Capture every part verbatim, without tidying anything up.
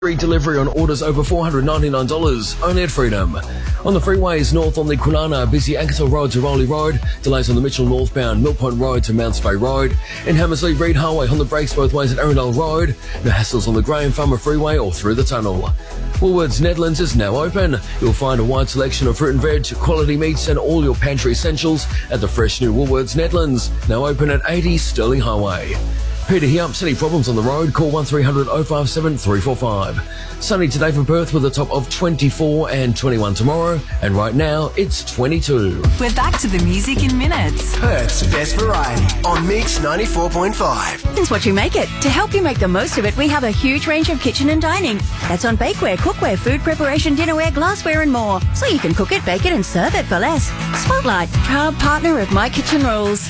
Free delivery on orders over four hundred ninety-nine dollars, only at Freedom. On the freeways, north on the Kwinana, busy Ankersall Road to Rowley Road, delays on the Mitchell northbound Mill Point Road to Mount Spey Road. In Hammersley, Reed Highway on the brakes both ways at Arundel Road. No hassles on the Graham Farmer Freeway or through the tunnel. Woolworths Nedlands is now open. You'll find a wide selection of fruit and veg, quality meats and all your pantry essentials at the fresh new Woolworths Nedlands, now open at eighty Stirling Highway. Peter Hiumps, any problems on the road, call one three hundred oh five seven three four five. Sunny today for Perth with a top of twenty-four and twenty-one tomorrow, and right now it's twenty-two. We're back to the music in minutes. Perth's best variety on Mix ninety-four point five. It's what you make it. To help you make the most of it, we have a huge range of kitchen and dining. That's on bakeware, cookware, food preparation, dinnerware, glassware and more. So you can cook it, bake it and serve it for less. Spotlight, proud partner of My Kitchen Rules.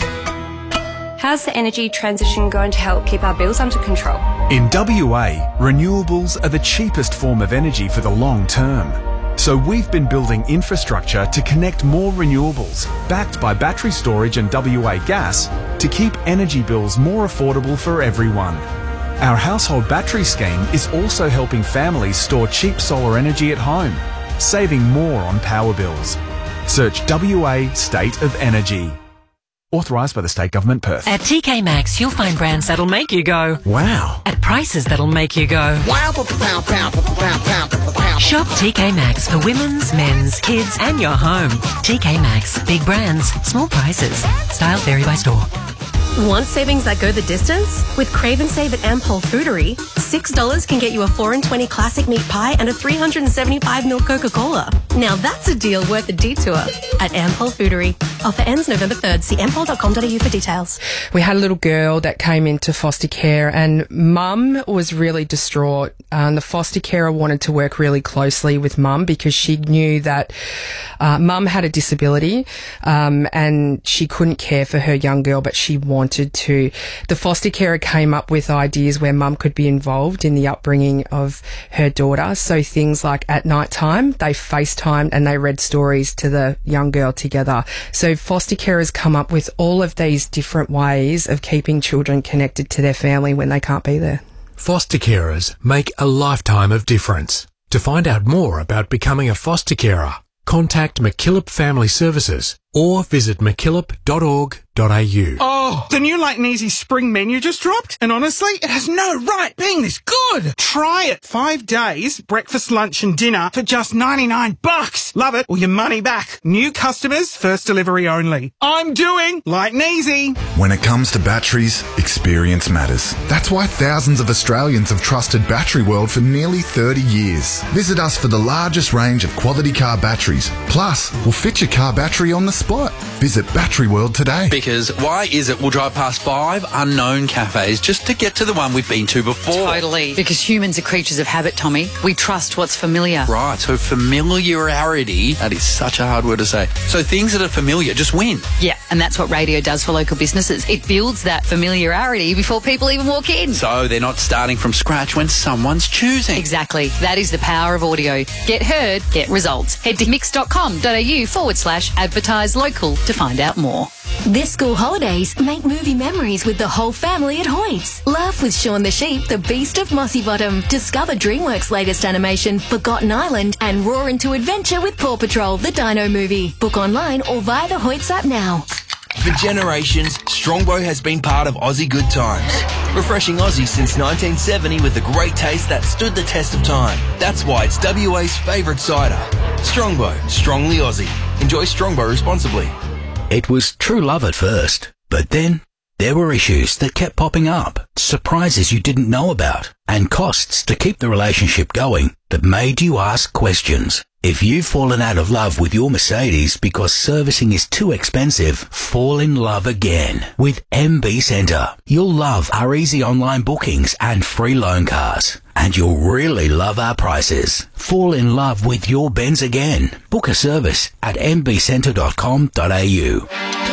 How's the energy transition going to help keep our bills under control? In W A, renewables are the cheapest form of energy for the long term. So we've been building infrastructure to connect more renewables, backed by battery storage and W A Gas, to keep energy bills more affordable for everyone. Our household battery scheme is also helping families store cheap solar energy at home, saving more on power bills. Search W A State of Energy. Authorised by the State Government, Perth. At T K Maxx, you'll find brands that'll make you go, wow. At prices that'll make you go, Wow, pow, pow, pow, pow, pow, pow. Shop T K Maxx for women's, men's, kids and your home. T K Maxx. Big brands, small prices. Styles vary by store. Want savings that go the distance? With Crave and Save at Ampol Foodery, six dollars can get you a four and twenty classic meat pie and a three hundred seventy-five ml Coca-Cola. Now that's a deal worth a detour at Ampol Foodery. Offer ends November third. See ampol dot com dot a u for details. We had a little girl that came into foster care and mum was really distraught. Um, the foster carer wanted to work really closely with mum because she knew that uh, mum had a disability um, and she couldn't care for her young girl, but she wanted to. The foster carer came up with ideas where mum could be involved in the upbringing of her daughter. So things like at night time, they FaceTimed and they read stories to the young girl together. So foster carers come up with all of these different ways of keeping children connected to their family when they can't be there. Foster carers make a lifetime of difference. To find out more about becoming a foster carer, contact MacKillop Family Services or visit mackillop dot org dot a u. Oh, the new Light and Easy spring menu just dropped, and honestly, it has no right being this good. Try it. Five days, breakfast, lunch and dinner for just ninety-nine bucks. Love it or your money back. New customers, first delivery only. I'm doing Light and Easy. When it comes to batteries, experience matters. That's why thousands of Australians have trusted Battery World for nearly thirty years. Visit us for the largest range of quality car batteries. Plus, we'll fit your car battery on the spot. Visit Battery World today. Because why is it we'll drive past five unknown cafes just to get to the one we've been to before? Totally. Because humans are creatures of habit, Tommy. We trust what's familiar. Right, so familiarity, that is such a hard word to say. So things that are familiar just win. Yeah, and that's what radio does for local businesses. It builds that familiarity before people even walk in. So they're not starting from scratch when someone's choosing. Exactly. That is the power of audio. Get heard, get results. Head to mix dot com dot a u forward slash advertise local to find out more. This school holidays, make movie memories with the whole family at Hoyts. Laugh with Shaun the Sheep, the Beast of Mossy Bottom. Discover DreamWorks' latest animation, Forgotten Island, and roar into adventure with Paw Patrol, the Dino movie. Book online or via the Hoyts app now. For generations, Strongbow has been part of Aussie good times. Refreshing Aussie since nineteen seventy with a great taste that stood the test of time. That's why it's W A's favourite cider. Strongbow, strongly Aussie. Enjoy Strongbow responsibly. It was true love at first, but then there were issues that kept popping up, surprises you didn't know about, and costs to keep the relationship going that made you ask questions. If you've fallen out of love with your Mercedes because servicing is too expensive, fall in love again with M B Centre. You'll love our easy online bookings and free loan cars. And you'll really love our prices. Fall in love with your Benz again. Book a service at m b centre dot com dot a u.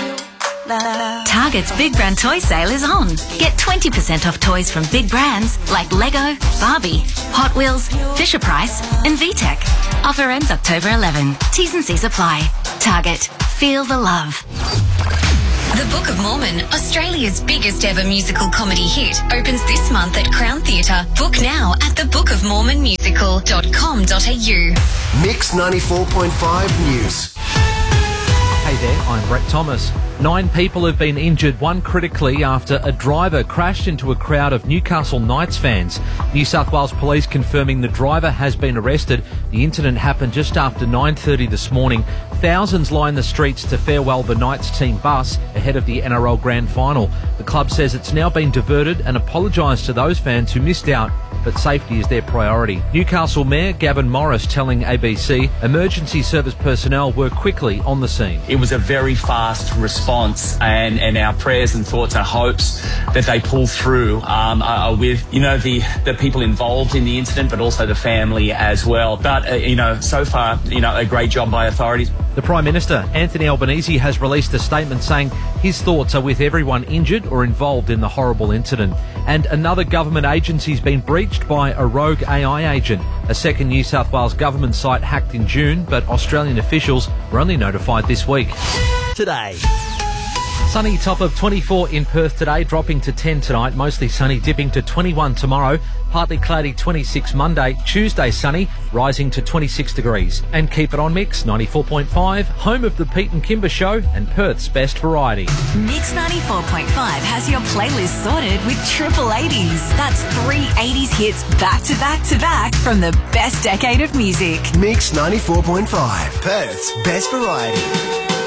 Target's Big Brand Toy Sale is on. Get twenty percent off toys from big brands like Lego, Barbie, Hot Wheels, Fisher-Price and V TEC. Offer ends October eleventh. T's and C's apply. Target. Feel the love. The Book of Mormon, Australia's biggest ever musical comedy hit, opens this month at Crown Theatre. Book now at the book of mormon musical dot com dot a u. Mix ninety-four point five News. Hey there, I'm Brett Thomas. Nine people have been injured, one critically, after a driver crashed into a crowd of Newcastle Knights fans. New South Wales Police confirming the driver has been arrested. The incident happened just after nine thirty this morning. Thousands line the streets to farewell the Knights team bus ahead of the N R L Grand Final. The club says it's now been diverted and apologised to those fans who missed out, but safety is their priority. Newcastle Mayor Gavin Morris telling A B C emergency service personnel were quickly on the scene. It was a very fast response, and, and our prayers and thoughts and hopes that they pull through um, are with, you know, the, the people involved in the incident, but also the family as well. But, uh, you know, so far, you know, a great job by authorities. The Prime Minister, Anthony Albanese, has released a statement saying his thoughts are with everyone injured or involved in the horrible incident. And another government agency's been breached by a rogue A I agent. A second New South Wales government site hacked in June, but Australian officials were only notified this week. Today. Sunny, top of twenty-four in Perth today, dropping to ten tonight. Mostly sunny, dipping to twenty-one tomorrow. Partly cloudy, twenty-six Monday. Tuesday sunny, rising to twenty-six degrees. And keep it on Mix ninety-four point five, home of the Pete and Kimber Show and Perth's best variety. Mix ninety-four point five has your playlist sorted with triple eighties. That's three eighties hits back to back to back from the best decade of music. Mix ninety-four point five, Perth's best variety.